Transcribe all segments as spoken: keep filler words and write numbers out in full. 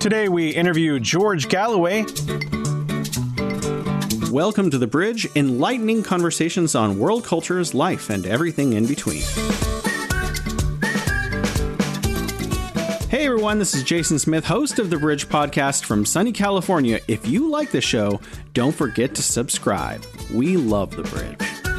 Today we interview George Galloway. Welcome to The Bridge, enlightening conversations on world cultures, life, and everything in between. Hey everyone, this is Jason Smith, host of The Bridge podcast from sunny California. If you like the show, don't forget to subscribe. We love The Bridge.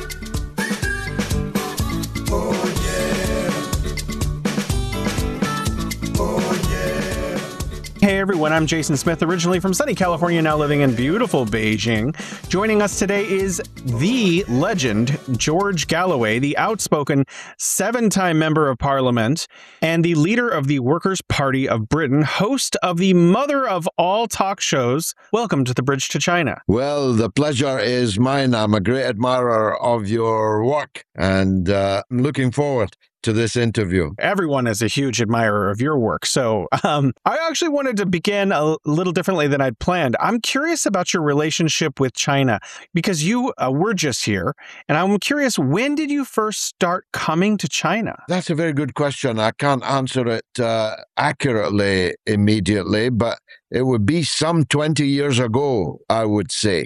Hey everyone, I'm Jason Smith, originally from sunny California, now living in beautiful Beijing. Joining us today is the legend, George Galloway, the outspoken seven-time member of Parliament and the leader of the Workers' Party of Britain, host of the mother of all talk shows. Welcome to The Bridge to China. Well, the pleasure is mine. I'm a great admirer of your work, and uh, I'm looking forward to this interview. Everyone is a huge admirer of your work. So um, I actually wanted to begin a little differently than I'd planned. I'm curious about your relationship with China because you uh, were just here. And I'm curious, when did you first start coming to China? That's a very good question. I can't answer it uh, accurately immediately, but it would be some twenty years ago, I would say.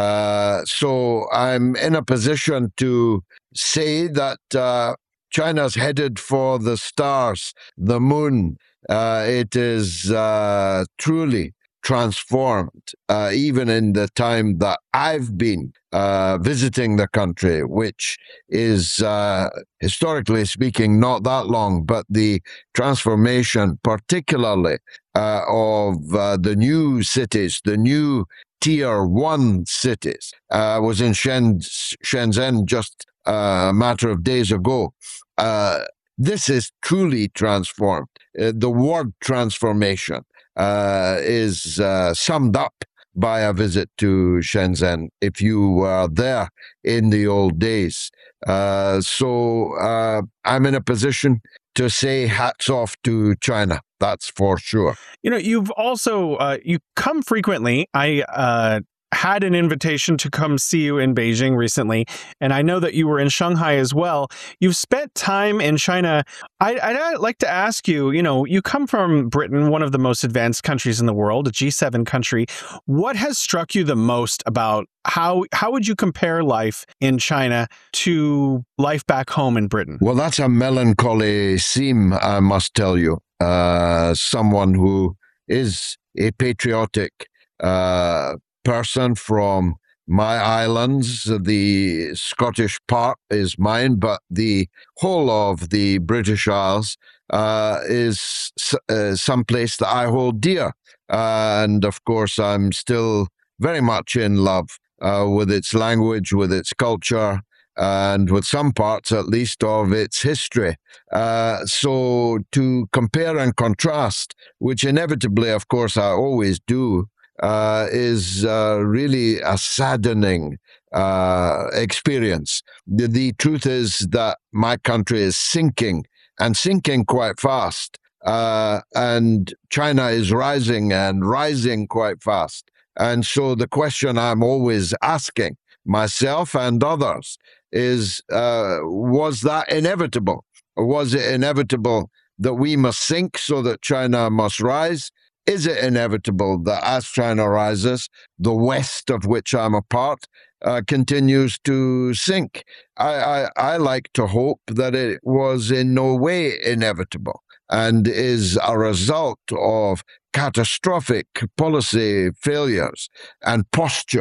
Uh, so I'm in a position to say that uh, China's headed for the stars, the moon. Uh, it is uh, truly transformed, uh, even in the time that I've been uh, visiting the country, which is, uh, historically speaking, not that long, but the transformation, particularly uh, of uh, the new cities, the new tier one cities. I uh, was in Shen- Shenzhen just uh, a matter of days ago. Uh, this is truly transformed. Uh, the word transformation uh, is uh, summed up by a visit to Shenzhen, if you were there in the old days. Uh, so uh, I'm in a position to say hats off to China. That's for sure. You know, you've also, uh, you come frequently. I uh, had an invitation to come see you in Beijing recently, and I know that you were in Shanghai as well. You've spent time in China. I, I'd like to ask you, you know, you come from Britain, one of the most advanced countries in the world, a G seven country. What has struck you the most about how, how would you compare life in China to life back home in Britain? Well, that's a melancholy theme, I must tell you. Uh, someone who is a patriotic uh, person from my islands. The Scottish part is mine, but the whole of the British Isles uh, is uh, someplace that I hold dear. Uh, and of course, I'm still very much in love uh, with its language, with its culture, and with some parts, at least, of its history. Uh, so to compare and contrast, which inevitably, of course, I always do, uh, is uh, really a saddening uh, experience. The, the truth is that my country is sinking, and sinking quite fast. Uh, and China is rising and rising quite fast. And so the question I'm always asking myself and others is, uh, was that inevitable? Or was it inevitable that we must sink so that China must rise? Is it inevitable that as China rises, the West, of which I'm a part, uh, continues to sink? I, I, I like to hope that it was in no way inevitable and is a result of catastrophic policy failures and posture